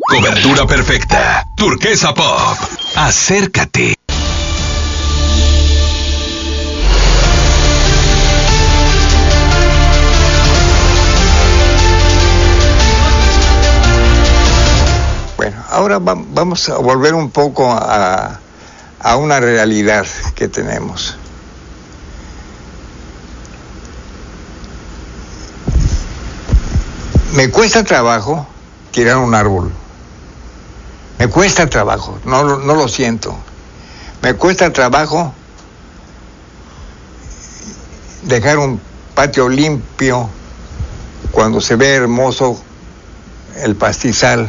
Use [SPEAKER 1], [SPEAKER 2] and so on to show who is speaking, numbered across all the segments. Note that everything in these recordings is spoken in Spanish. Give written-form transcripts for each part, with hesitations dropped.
[SPEAKER 1] Cobertura perfecta. Turquesa Pop. Acércate.
[SPEAKER 2] Bueno, ahora vamos a volver un poco a una realidad que tenemos. Me cuesta trabajo tirar un árbol. Me cuesta trabajo, no lo siento. Me cuesta trabajo dejar un patio limpio cuando se ve hermoso el pastizal.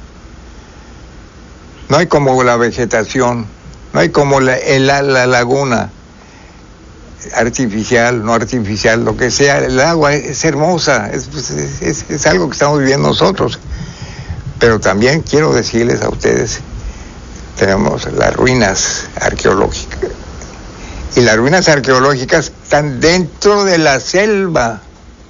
[SPEAKER 2] No hay como la vegetación, no hay como la laguna, artificial, no artificial, lo que sea. El agua es hermosa, es algo que estamos viviendo nosotros. Pero también quiero decirles a ustedes, tenemos las ruinas arqueológicas. Y las ruinas arqueológicas están dentro de la selva.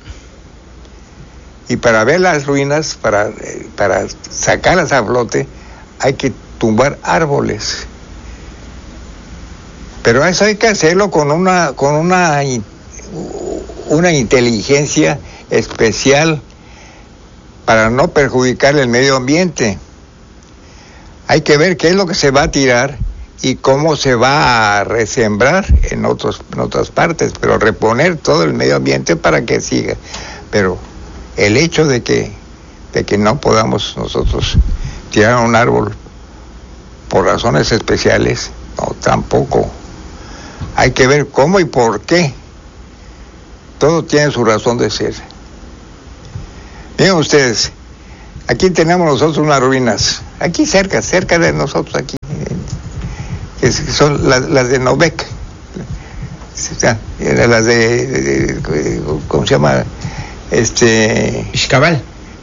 [SPEAKER 2] Y para ver las ruinas, para sacarlas a flote, hay que tumbar árboles. Pero eso hay que hacerlo con una inteligencia especial para no perjudicar el medio ambiente. Hay que ver qué es lo que se va a tirar y cómo se va a resembrar en otras partes, pero reponer todo el medio ambiente para que siga. Pero el hecho de que no podamos nosotros tirar un árbol por razones especiales, no, tampoco. Hay que ver cómo y por qué. Todo tiene su razón de ser. Miren ustedes, aquí tenemos nosotros unas ruinas, aquí cerca de nosotros, aquí, que son las de Novec, las de ¿cómo se llama?
[SPEAKER 3] Xcabal,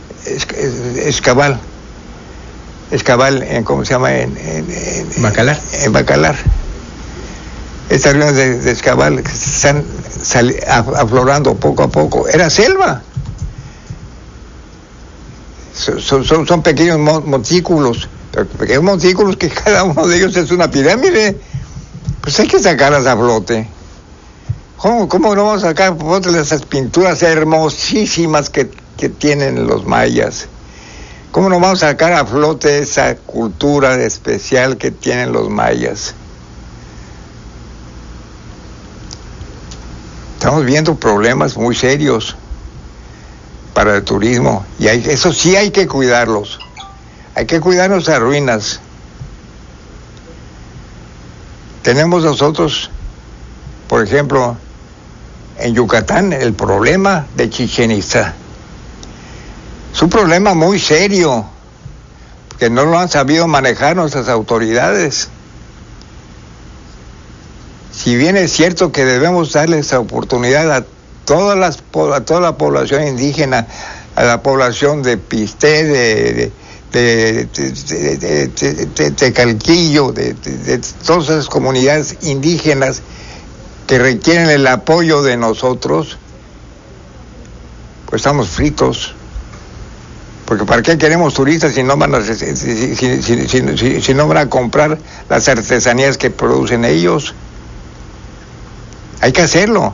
[SPEAKER 2] ¿cómo se llama?
[SPEAKER 3] Bacalar.
[SPEAKER 2] En Bacalar. Estas ruinas de Xcabal que están aflorando poco a poco. Era selva. Son pequeños montículos, pequeños montículos que cada uno de ellos es una pirámide. Pues hay que sacarlas a flote. ¿Cómo no vamos a sacar a flote esas pinturas hermosísimas que tienen los mayas? ¿Cómo no vamos a sacar a flote esa cultura especial que tienen los mayas? Estamos viendo problemas muy serios para el turismo, y eso sí hay que cuidarlos. Hay que cuidar nuestras ruinas. Tenemos nosotros, por ejemplo, en Yucatán, el problema de Chichén Itzá. Es un problema muy serio, que no lo han sabido manejar nuestras autoridades. Si bien es cierto que debemos darle esa oportunidad a toda la población indígena, a la población de Pisté, de Calquillo, de todas esas comunidades indígenas que requieren el apoyo de nosotros, pues estamos fritos. Porque ¿para qué queremos turistas si no van a comprar las artesanías que producen ellos? Hay que hacerlo.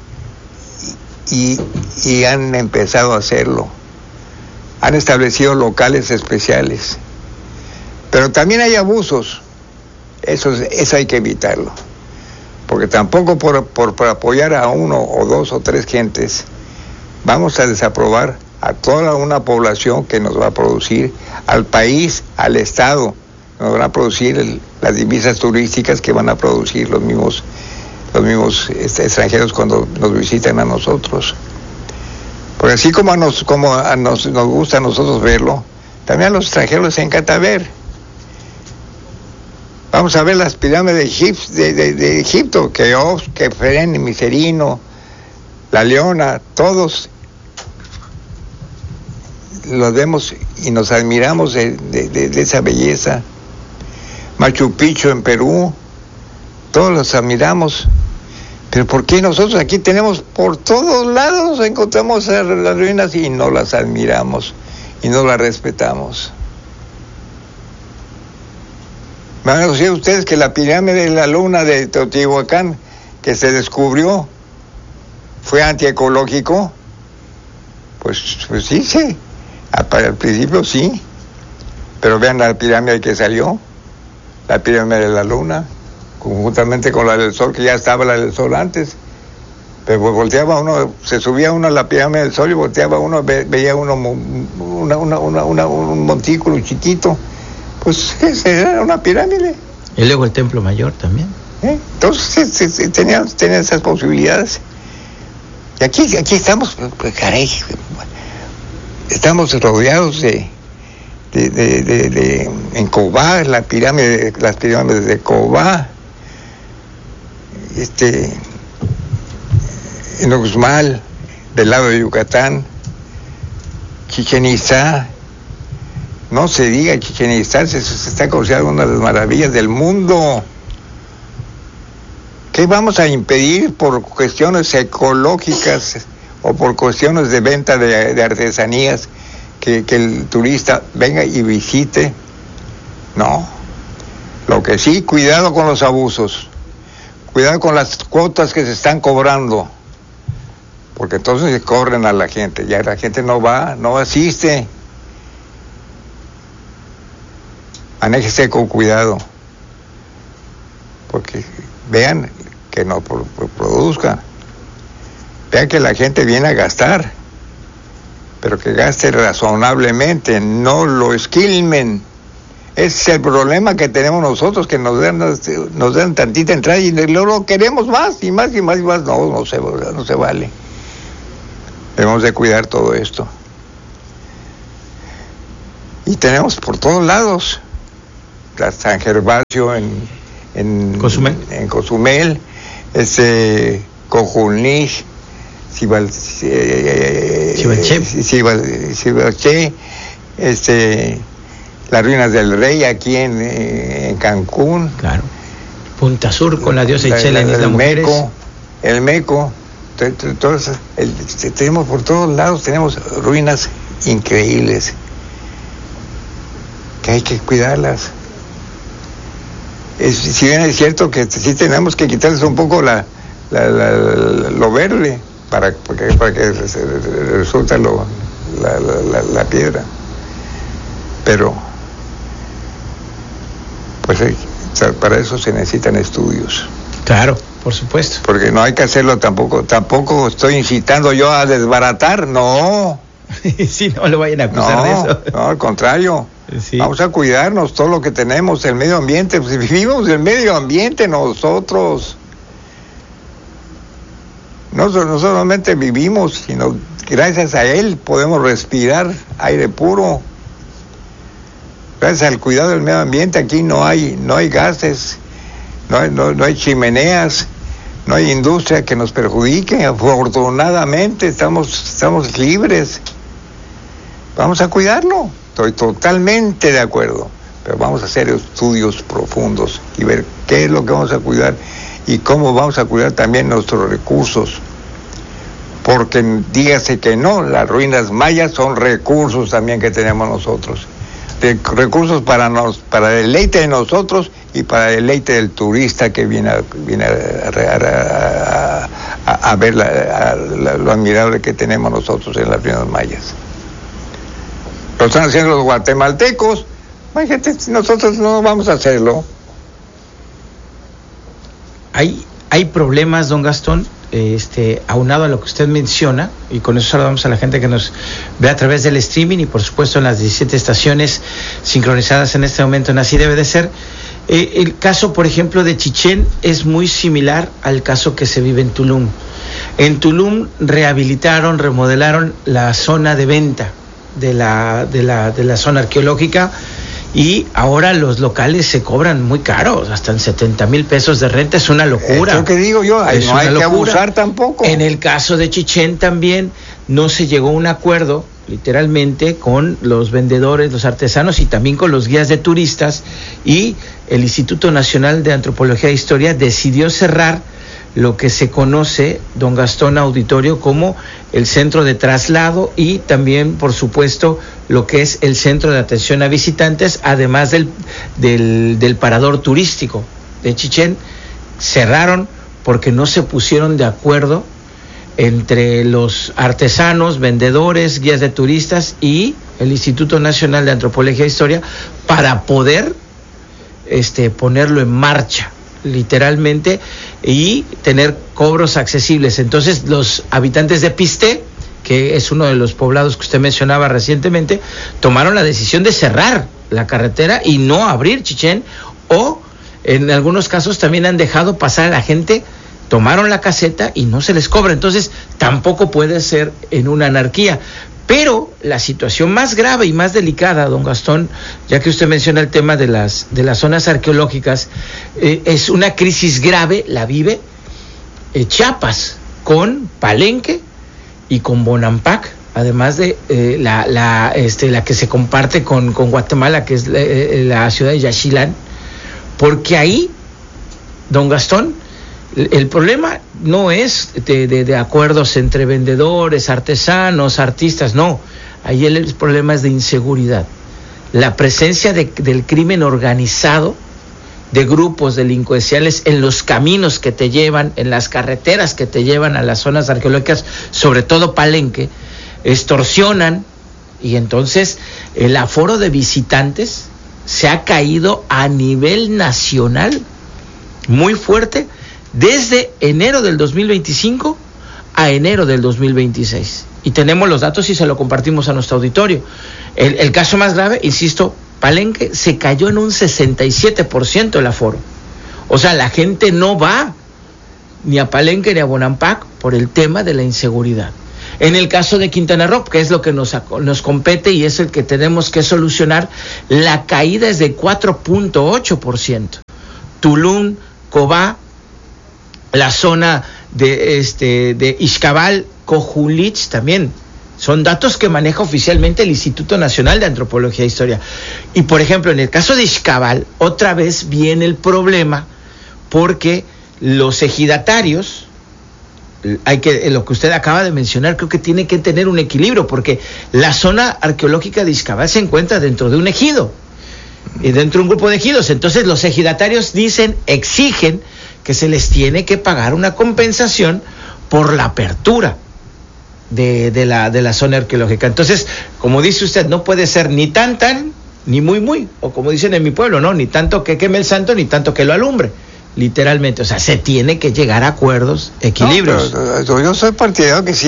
[SPEAKER 2] Y han empezado a hacerlo. Han establecido locales especiales. Pero también hay abusos. Eso hay que evitarlo. Porque tampoco por apoyar a uno o dos o tres gentes vamos a desaprobar a toda una población que nos va a producir, al país, al Estado, nos van a producir las divisas turísticas que van a producir los mismos extranjeros cuando nos visitan a nosotros. Porque así como nos gusta a nosotros verlo, también a los extranjeros les encanta ver. Vamos a ver las pirámides de Egipto, Keops, Kefren, Miserino, La Leona, todos los vemos y nos admiramos de esa belleza. Machu Picchu en Perú, todos los admiramos. Pero ¿por qué nosotros aquí tenemos por todos lados, encontramos las ruinas y no las admiramos y no las respetamos? Me van a decir ustedes que la pirámide de la luna de Teotihuacán, que se descubrió, fue antiecológico. Pues sí, al principio sí. Pero vean la pirámide que salió, la pirámide de la luna, conjuntamente con la del sol, que ya estaba la del sol antes. Pero volteaba uno, se subía uno a la pirámide del sol y volteaba uno, veía uno un montículo chiquito. Pues era una pirámide.
[SPEAKER 3] Y luego el templo mayor también.
[SPEAKER 2] Entonces tenía esas posibilidades. Y aquí estamos, pues, caray, estamos rodeados en Cobá, las pirámides de Cobá, en Uxmal, del lado de Yucatán, Chichén Itzá. No se diga, Chichén Itzá se está considerando una de las maravillas del mundo. ¿Qué vamos a impedir por cuestiones ecológicas o por cuestiones de venta de artesanías que el turista venga y visite? No. Lo que sí, cuidado con los abusos, cuidado con las cuotas que se están cobrando, porque entonces se corren a la gente, ya la gente no asiste. Manéjese con cuidado, porque vean que no produzca, vean que la gente viene a gastar, pero que gaste razonablemente, no lo esquilmen. Ese es el problema que tenemos nosotros, que nos dan tantita entrada y luego queremos más y más y más y más. No se vale. Debemos de cuidar todo esto. Y tenemos por todos lados San Gervasio en
[SPEAKER 3] Cozumel,
[SPEAKER 2] Cojulnich, Cibalché, las ruinas del Rey aquí en Cancún.
[SPEAKER 3] Claro. Punta Sur con la diosa Ixchel en Isla Mujeres.
[SPEAKER 2] El Meco. Tenemos por todos lados, tenemos ruinas increíbles que hay que cuidarlas. Si bien es cierto que sí tenemos que quitarles un poco lo verde para que resulte la piedra, pero pues para eso se necesitan estudios.
[SPEAKER 3] Claro, por supuesto.
[SPEAKER 2] Porque no hay que hacerlo tampoco estoy incitando yo a desbaratar, no.
[SPEAKER 3] Sí, no lo vayan a acusar de eso.
[SPEAKER 2] No, al contrario.
[SPEAKER 3] Sí.
[SPEAKER 2] Vamos a cuidarnos todo lo que tenemos, el medio ambiente, pues vivimos del medio ambiente nosotros. No solamente vivimos, sino gracias a él podemos respirar aire puro. Gracias al cuidado del medio ambiente aquí no hay gases, no hay chimeneas, no hay industria que nos perjudique. Afortunadamente estamos libres. Vamos a cuidarlo. Estoy totalmente de acuerdo, pero vamos a hacer estudios profundos y ver qué es lo que vamos a cuidar y cómo vamos a cuidar también nuestros recursos. Porque dígase que no, las ruinas mayas son recursos también que tenemos nosotros. Recursos para deleite de nosotros y para deleite del turista que viene a ver lo admirable que tenemos nosotros en las ruinas mayas. Lo están haciendo los guatemaltecos. Imagínate, nosotros no vamos a hacerlo.
[SPEAKER 3] Hay problemas, don Gastón, aunado a lo que usted menciona, y con eso saludamos a la gente que nos ve a través del streaming y por supuesto en las 17 estaciones sincronizadas en este momento en Así Debe de Ser. El caso, por ejemplo, de Chichén es muy similar al caso que se vive en Tulum. En Tulum rehabilitaron, remodelaron la zona de venta de la zona arqueológica y ahora los locales se cobran muy caros, hasta en 70,000 pesos de renta. Es una locura.
[SPEAKER 2] Es lo que digo yo, no hay que abusar tampoco.
[SPEAKER 3] En el caso de Chichén también no se llegó a un acuerdo, literalmente, con los vendedores, los artesanos y también con los guías de turistas, y el Instituto Nacional de Antropología e Historia decidió cerrar lo que se conoce, don Gastón Auditorio, como el centro de traslado y también, por supuesto, lo que es el centro de atención a visitantes, además del parador turístico de Chichén. Cerraron porque no se pusieron de acuerdo entre los artesanos, vendedores, guías de turistas y el Instituto Nacional de Antropología e Historia para poder ponerlo en marcha, literalmente, y tener cobros accesibles. Entonces, los habitantes de Pisté, que es uno de los poblados que usted mencionaba recientemente, tomaron la decisión de cerrar la carretera y no abrir Chichén, o en algunos casos también han dejado pasar a la gente, tomaron la caseta y no se les cobra. Entonces, tampoco puede ser en una anarquía. Pero la situación más grave y más delicada, don Gastón, ya que usted menciona el tema de las zonas arqueológicas, es una crisis grave, la vive Chiapas, con Palenque y con Bonampak, además de la que se comparte con Guatemala, que es la ciudad de Yaxchilán, porque ahí, don Gastón, el problema no es de acuerdos entre vendedores, artesanos, artistas, no. Ahí el problema es de inseguridad. La presencia del crimen organizado, de grupos delincuenciales en los caminos que te llevan, en las carreteras que te llevan a las zonas arqueológicas, sobre todo Palenque, extorsionan, y entonces el aforo de visitantes se ha caído a nivel nacional muy fuerte, desde enero del 2025 a enero del 2026. Y tenemos los datos y se lo compartimos a nuestro auditorio. El caso más grave, insisto, Palenque se cayó en un 67% el aforo. O sea, la gente no va ni a Palenque ni a Bonampak por el tema de la inseguridad. En el caso de Quintana Roo, que es lo que nos compete y es el que tenemos que solucionar, la caída es de 4.8%. Tulum, Cobá, la zona de Ixcabal, Cojulich también. Son datos que maneja oficialmente el Instituto Nacional de Antropología e Historia. Y, por ejemplo, en el caso de Ixcabal, otra vez viene el problema, porque los ejidatarios, lo que usted acaba de mencionar, creo que tiene que tener un equilibrio, porque la zona arqueológica de Ixcabal se encuentra dentro de un ejido, y dentro de un grupo de ejidos. Entonces, los ejidatarios exigen que se les tiene que pagar una compensación por la apertura de la zona arqueológica. Entonces, como dice usted, no puede ser ni tan, ni muy, o como dicen en mi pueblo, no, ni tanto que queme el santo, ni tanto que lo alumbre, literalmente. O sea, se tiene que llegar a acuerdos, equilibrios.
[SPEAKER 2] No, pero yo soy partidario que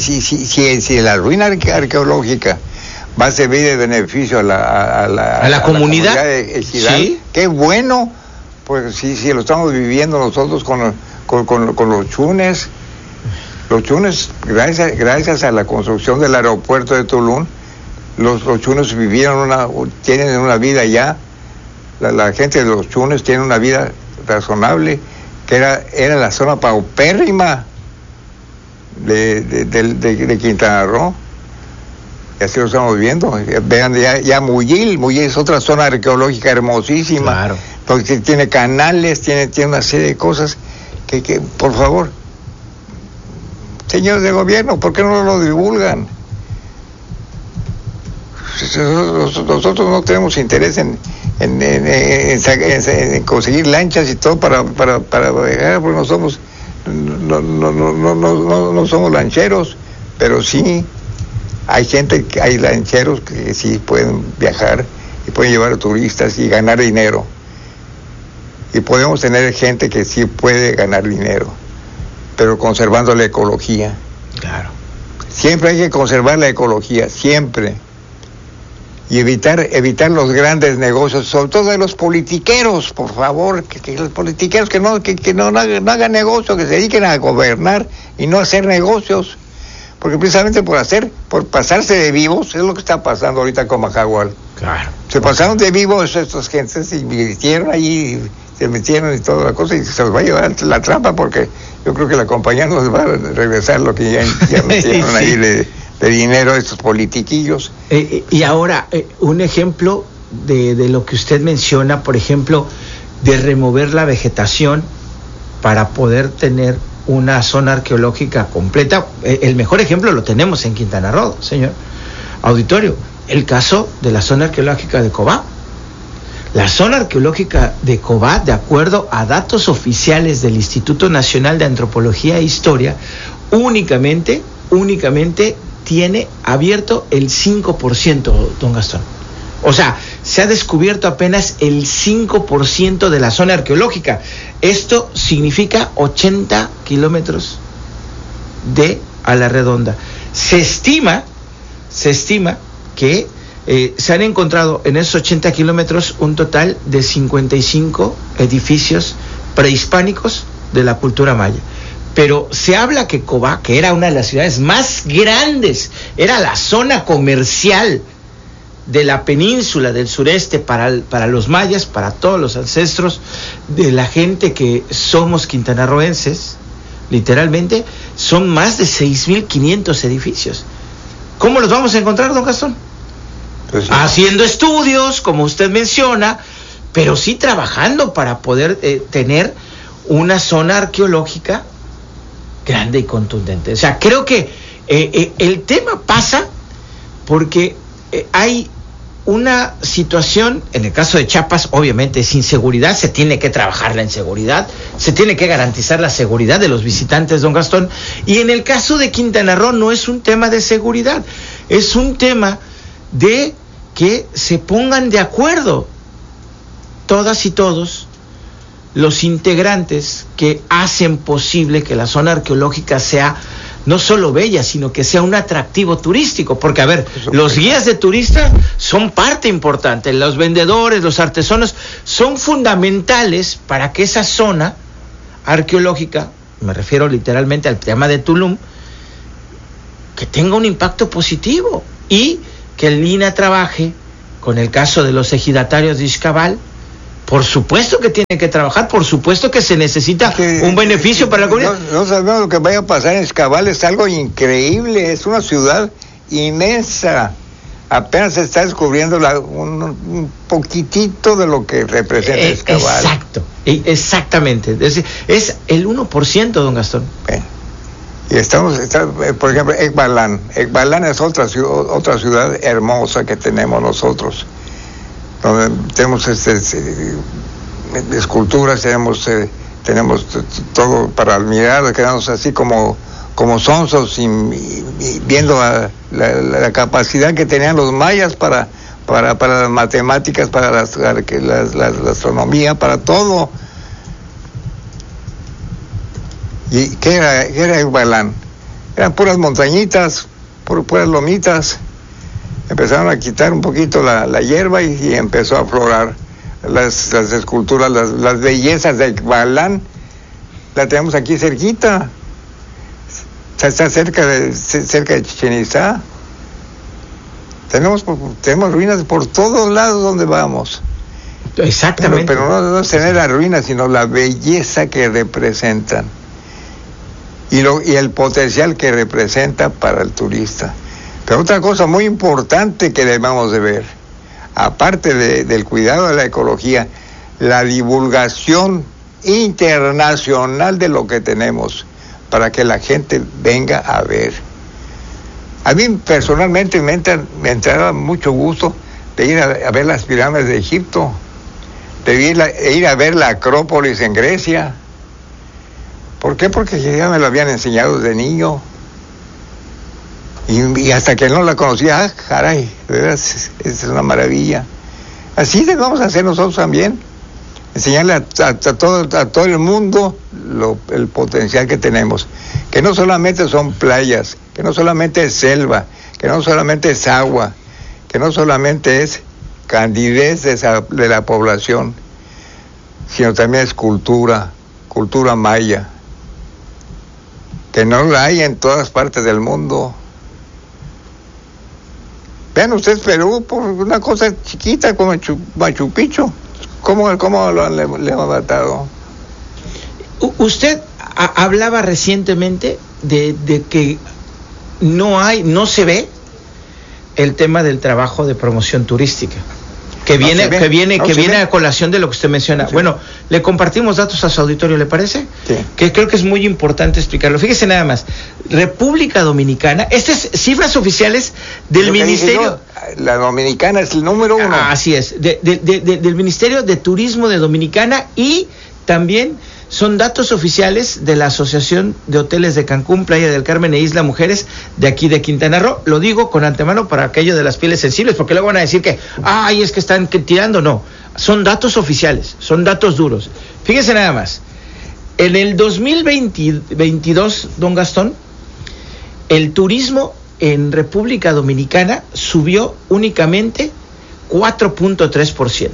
[SPEAKER 2] si la ruina arqueológica va a servir de beneficio a la comunidad ejidal, ¿sí? Qué bueno. Pues sí, lo estamos viviendo nosotros con los chunes. Los chunes, gracias a la construcción del aeropuerto de Tulum, los chunes tienen una vida ya, la gente de los chunes tiene una vida razonable, que era la zona paupérrima de Quintana Roo. Y así lo estamos viendo. Vean, ya Muyil es otra zona arqueológica hermosísima.
[SPEAKER 3] Claro.
[SPEAKER 2] Porque tiene canales, tiene una serie de cosas que por favor, señores de gobierno, ¿por qué no lo divulgan? Nosotros no tenemos interés en conseguir lanchas y todo para viajar, porque no somos lancheros, pero sí hay lancheros que sí pueden viajar y pueden llevar a turistas y ganar dinero. Y podemos tener gente que sí puede ganar dinero, pero conservando la ecología.
[SPEAKER 3] Claro.
[SPEAKER 2] Siempre hay que conservar la ecología, siempre. Y evitar los grandes negocios, sobre todo de los politiqueros, por favor, que los politiqueros que no hagan negocio, que se dediquen a gobernar y no a hacer negocios. Porque precisamente por pasarse de vivos, es lo que está pasando ahorita con Majahual.
[SPEAKER 3] Claro.
[SPEAKER 2] Se pasaron de vivos estas gentes, se invirtieron allí, se metieron y toda la cosa, y se los va a llevar la trampa, porque yo creo que la compañía nos va a regresar lo que ya metieron ahí de dinero a estos politiquillos.
[SPEAKER 3] Y ahora, un ejemplo de lo que usted menciona, por ejemplo, de remover la vegetación para poder tener una zona arqueológica completa. El mejor ejemplo lo tenemos en Quintana Roo, señor auditorio, el caso de la zona arqueológica de Cobá. La zona arqueológica de Cobá, de acuerdo a datos oficiales del Instituto Nacional de Antropología e Historia, únicamente tiene abierto el 5%, don Gastón. O sea, se ha descubierto apenas el 5% de la zona arqueológica. Esto significa 80 kilómetros a la redonda. Se estima que se han encontrado en esos 80 kilómetros un total de 55 edificios prehispánicos de la cultura maya. Pero se habla que Cobá, que era una de las ciudades más grandes, era la zona comercial de la península del sureste para los mayas, para todos los ancestros de la gente que somos quintanarroenses, literalmente, son más de 6.500 edificios. ¿Cómo los vamos a encontrar, don Gastón? Pues sí. Haciendo estudios, como usted menciona, pero sí trabajando para poder tener una zona arqueológica grande y contundente. O sea, creo que el tema pasa porque hay una situación, en el caso de Chiapas, obviamente es inseguridad, se tiene que trabajar la inseguridad, se tiene que garantizar la seguridad de los visitantes, don Gastón, y en el caso de Quintana Roo no es un tema de seguridad, es un tema de que se pongan de acuerdo todas y todos los integrantes que hacen posible que la zona arqueológica sea no solo bella, sino que sea un atractivo turístico, porque a ver, los guías de turistas son parte importante, los vendedores, los artesanos son fundamentales para que esa zona arqueológica, me refiero literalmente al tema de Tulum, que tenga un impacto positivo y que el INAH trabaje con el caso de los ejidatarios de Ixcabal. Por supuesto que tiene que trabajar, por supuesto que se necesita un beneficio para la comunidad.
[SPEAKER 2] No sabemos lo que vaya a pasar en Ixcabal, es algo increíble, es una ciudad inmensa. Apenas se está descubriendo un poquitito de lo que representa Ixcabal.
[SPEAKER 3] Exacto, exactamente. Es el 1%, don Gastón.
[SPEAKER 2] Bueno, y por ejemplo, Ekbalán. Ekbalán es otra ciudad hermosa que tenemos nosotros, donde tenemos esculturas, tenemos todo para admirar, quedamos así como sonsos y viendo la capacidad que tenían los mayas para las matemáticas, para la astronomía, para todo. ¿Y qué era Ekbalán? Eran puras montañitas, puras lomitas. Empezaron a quitar un poquito la hierba y empezó a aflorar las esculturas, las bellezas de Ekbalán. La tenemos aquí cerquita, está cerca de Chichén Itzá. Tenemos ruinas por todos lados donde vamos.
[SPEAKER 3] Exactamente.
[SPEAKER 2] Pero no es tener las ruinas, sino la belleza que representan y el potencial que representa para el turista. Pero otra cosa muy importante que debemos de ver, aparte del cuidado de la ecología, la divulgación internacional de lo que tenemos, para que la gente venga a ver. A mí personalmente me entraba mucho gusto de ir a ver las pirámides de Egipto, de ir a ver la Acrópolis en Grecia. ¿Por qué? Porque ya me lo habían enseñado desde niño. Y hasta que no la conocía, caray, de verdad, es una maravilla. Así debemos hacer nosotros también, enseñarle a todo el mundo el potencial que tenemos, que no solamente son playas, que no solamente es selva, que no solamente es agua, que no solamente es candidez de la población, sino también es cultura maya, que no la hay en todas partes del mundo. Vean ustedes Perú, por una cosa chiquita como Machu Picchu, ¿cómo le hemos matado?
[SPEAKER 3] Usted hablaba recientemente de que no se ve el tema del trabajo de promoción turística. que viene a colación de lo que usted menciona. Sí. Bueno, le compartimos datos a su auditorio, ¿le parece?
[SPEAKER 2] Sí.
[SPEAKER 3] Que creo que es muy importante explicarlo. Fíjese nada más, República Dominicana, estas cifras oficiales del Ministerio...
[SPEAKER 2] La Dominicana es el número 1.
[SPEAKER 3] Así es, del Ministerio de Turismo de Dominicana, y también son datos oficiales de la Asociación de Hoteles de Cancún, Playa del Carmen e Isla Mujeres de aquí de Quintana Roo. Lo digo con antemano para aquello de las pieles sensibles, porque luego van a decir que, es que están tirando. No, son datos oficiales, son datos duros. Fíjese nada más, en el 2022, don Gastón, el turismo en República Dominicana subió únicamente 4.3%.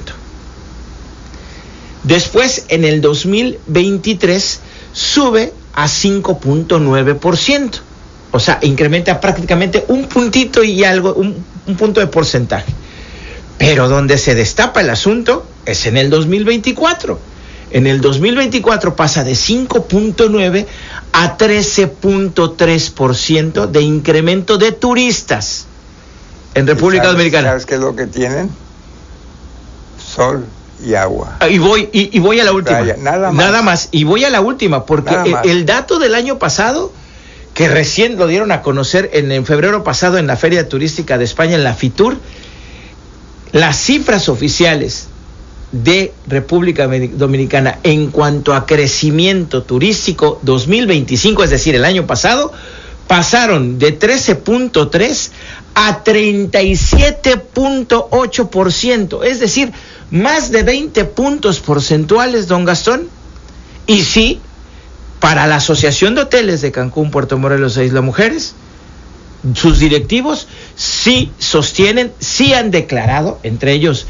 [SPEAKER 3] Después, en el 2023, sube a 5.9%. O sea, incrementa prácticamente un puntito y algo, un punto de porcentaje. Pero donde se destapa el asunto es en el 2024. En el 2024 pasa de 5.9 a 13.3% de incremento de turistas en República Dominicana.
[SPEAKER 2] ¿Sabes qué es lo que tienen? Sol y agua.
[SPEAKER 3] Y voy a la última.
[SPEAKER 2] Nada
[SPEAKER 3] más. Y voy a la última, porque el dato del año pasado, que recién lo dieron a conocer en febrero pasado en la Feria Turística de España, en la FITUR, las cifras oficiales de República Dominicana en cuanto a crecimiento turístico 2025, es decir, el año pasado, pasaron de 13.3 a 37.8%, es decir, más de 20 puntos porcentuales, don Gastón. Y sí, para la Asociación de Hoteles de Cancún, Puerto Morelos e Isla Mujeres, sus directivos sí sostienen, sí han declarado, entre ellos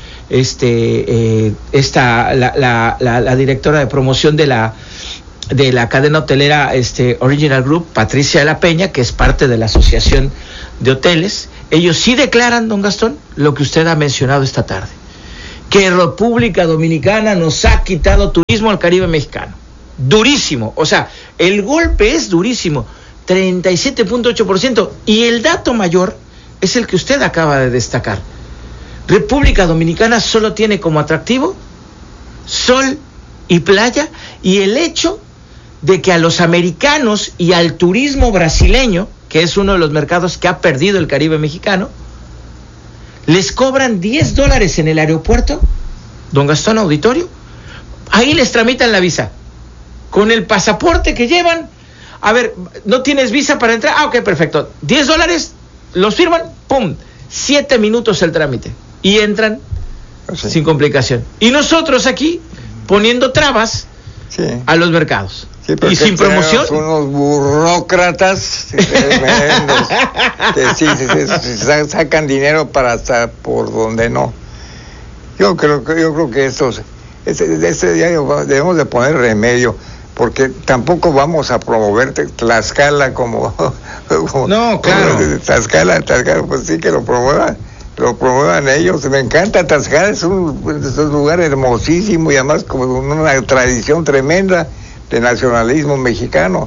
[SPEAKER 3] la directora de promoción de la cadena hotelera Original Group, Patricia de la Peña, que es parte de la Asociación de Hoteles. Ellos sí declaran, don Gastón, lo que usted ha mencionado esta tarde, que República Dominicana nos ha quitado turismo al Caribe mexicano. Durísimo, o sea, el golpe es durísimo, 37.8%. Y el dato mayor es el que usted acaba de destacar. República Dominicana solo tiene como atractivo sol y playa, y el hecho de que a los americanos y al turismo brasileño, que es uno de los mercados que ha perdido el Caribe mexicano, les cobran $10 en el aeropuerto, don Gastón, auditorio. Ahí les tramitan la visa con el pasaporte que llevan. A ver, ¿no tienes visa para entrar? Ok, perfecto. $10, los firman, ¡pum! 7 minutos el trámite. Y entran sin complicación. Y nosotros aquí poniendo trabas a los mercados.
[SPEAKER 2] Sí,
[SPEAKER 3] y sin promoción.
[SPEAKER 2] Unos burócratas tremendos que sacan dinero para hasta por donde no. Yo creo que este día debemos de poner remedio, porque tampoco vamos a promover Tlaxcala como
[SPEAKER 3] no, claro.
[SPEAKER 2] Tlaxcala, pues sí que lo promuevan ellos. Me encanta Tlaxcala, es un lugar hermosísimo y además como una tradición tremenda de nacionalismo mexicano.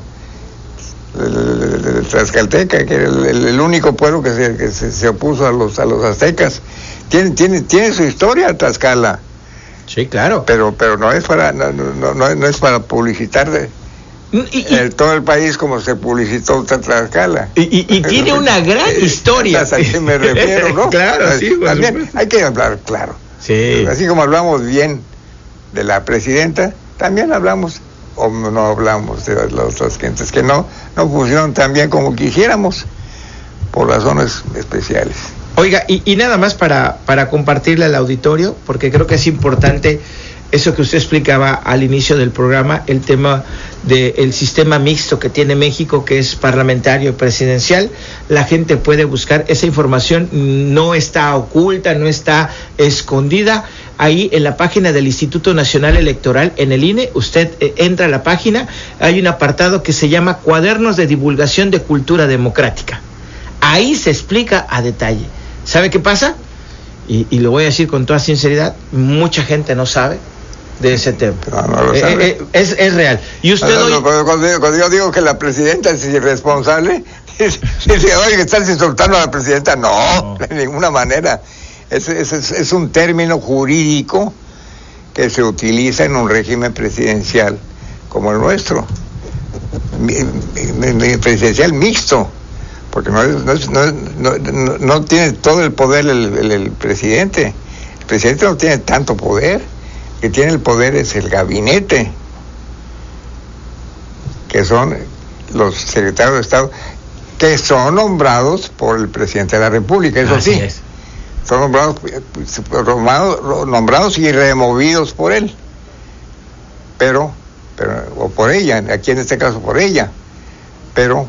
[SPEAKER 2] El tlaxcalteca, que era el único pueblo que se opuso a los aztecas. Tiene su historia Tlaxcala.
[SPEAKER 3] Sí, claro.
[SPEAKER 2] Pero no es para publicitar todo el país como se publicitó Tlaxcala.
[SPEAKER 3] Y tiene una gran historia.
[SPEAKER 2] ¿A qué me refiero, no?
[SPEAKER 3] Claro, sí.
[SPEAKER 2] También hay que hablar claro.
[SPEAKER 3] Sí.
[SPEAKER 2] Así como hablamos bien de la presidenta, también hablamos o no hablamos de las otras gentes que no funcionan tan bien como quisiéramos por razones especiales.
[SPEAKER 3] Oiga, y nada más para compartirle al auditorio, porque creo que es importante eso que usted explicaba al inicio del programa, el tema del sistema mixto que tiene México, que es parlamentario y presidencial. La gente puede buscar esa información, no está oculta, no está escondida. Ahí en la página del Instituto Nacional Electoral, en el INE, usted entra a la página, hay un apartado que se llama Cuadernos de Divulgación de Cultura Democrática. Ahí se explica a detalle. ¿Sabe qué pasa? Y lo voy a decir con toda sinceridad, mucha gente no sabe de ese tema.
[SPEAKER 2] No lo sabe.
[SPEAKER 3] Es real. Y usted
[SPEAKER 2] cuando yo digo que la presidenta es irresponsable, dice, oye, ¿estás insultando a la presidenta? No, de ninguna manera. Es un término jurídico que se utiliza en un régimen presidencial como el nuestro, presidencial mixto, porque no tiene todo el poder el presidente. El presidente no tiene tanto poder. El que tiene el poder es el gabinete, que son los secretarios de Estado, que son nombrados por el presidente de la República, eso
[SPEAKER 3] Así
[SPEAKER 2] sí.
[SPEAKER 3] es.
[SPEAKER 2] Son nombrados y removidos por él, pero o por ella, aquí en este caso por ella, pero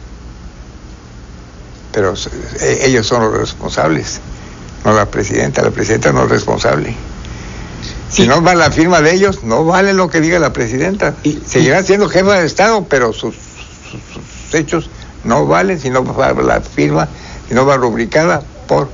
[SPEAKER 2] ellos son los responsables, no la presidenta no es responsable. Si no va la firma de ellos, no vale lo que diga la presidenta. Seguirá siendo jefa de Estado, pero sus hechos no valen si no va la firma, si no va rubricada por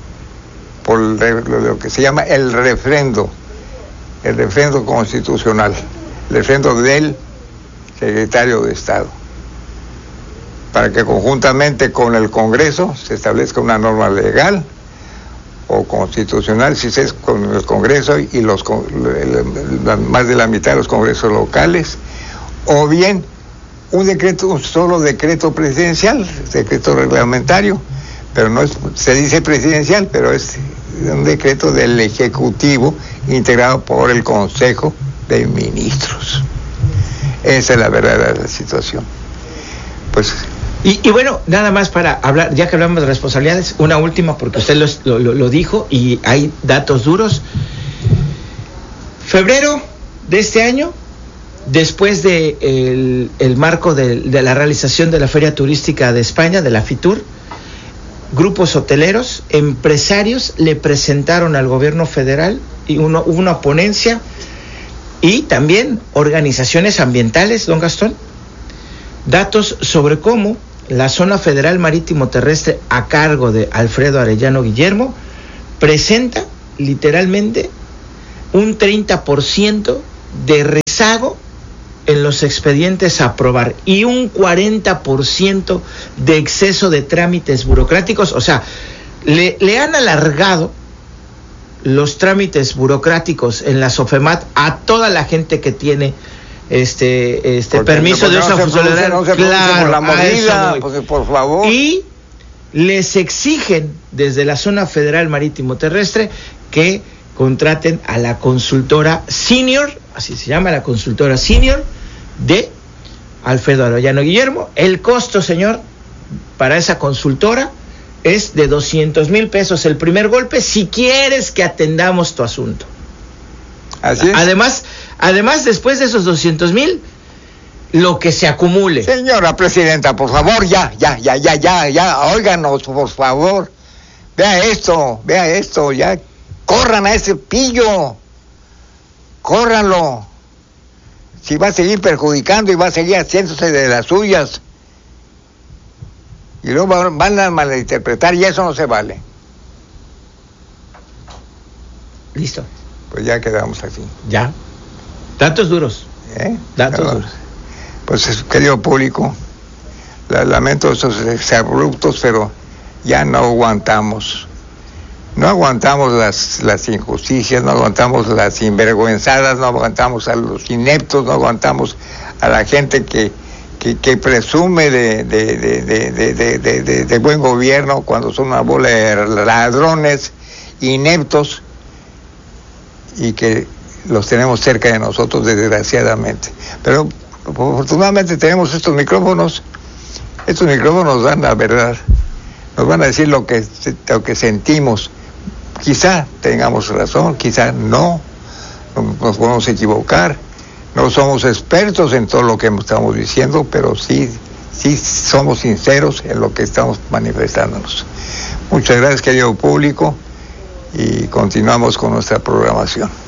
[SPEAKER 2] lo que se llama el refrendo constitucional, el refrendo del secretario de Estado, para que conjuntamente con el Congreso se establezca una norma legal o constitucional, si es con el Congreso y más de la mitad de los congresos locales, o bien un solo decreto presidencial, decreto reglamentario, pero no es, se dice presidencial, pero es un decreto del Ejecutivo integrado por el Consejo de Ministros. Esa es la verdadera situación. Pues
[SPEAKER 3] Y bueno, nada más para hablar, ya que hablamos de responsabilidades, una última, porque usted lo dijo y hay datos duros. Febrero de este año, después de el marco de la realización de la Feria Turística de España, de la FITUR, grupos hoteleros, empresarios le presentaron al gobierno federal y hubo una ponencia, y también organizaciones ambientales, don Gastón, datos sobre cómo la zona federal marítimo terrestre a cargo de Alfredo Arellano Guillermo presenta literalmente un 30% de rezago en los expedientes a aprobar y un 40% de exceso de trámites burocráticos. O sea, le han alargado los trámites burocráticos en la SOFEMAT a toda la gente que tiene permiso de uso funcional.
[SPEAKER 2] Claro, la movida, pues, por favor.
[SPEAKER 3] Y les exigen desde la zona federal marítimo terrestre que contraten a la consultora senior, así se llama, la consultora senior de Alfredo Arellano Guillermo. El costo, señor, para esa consultora es de 200,000 pesos el primer golpe, si quieres que atendamos tu asunto.
[SPEAKER 2] Así es.
[SPEAKER 3] Además, después de esos 200,000, lo que se acumule.
[SPEAKER 2] Señora presidenta, por favor, ya, óiganos, por favor. Vea esto, ya. Corran a ese pillo. Córranlo. Si va a seguir perjudicando y va a seguir haciéndose de las suyas. Y luego van a malinterpretar y eso no se vale.
[SPEAKER 3] Listo.
[SPEAKER 2] Pues ya quedamos así.
[SPEAKER 3] Ya. Datos duros. Datos duros.
[SPEAKER 2] Pues, querido público, lamento esos exabruptos, pero ya no aguantamos. No aguantamos las injusticias, no aguantamos las sinvergüenzadas, no aguantamos a los ineptos, no aguantamos a la gente que presume de buen gobierno cuando son una bola de ladrones ineptos y que los tenemos cerca de nosotros, desgraciadamente. Pero afortunadamente tenemos estos micrófonos nos dan la verdad, nos van a decir lo que sentimos. Quizá tengamos razón, quizá no, nos podemos equivocar, no somos expertos en todo lo que estamos diciendo, pero sí somos sinceros en lo que estamos manifestándonos. Muchas gracias, querido público, y continuamos con nuestra programación.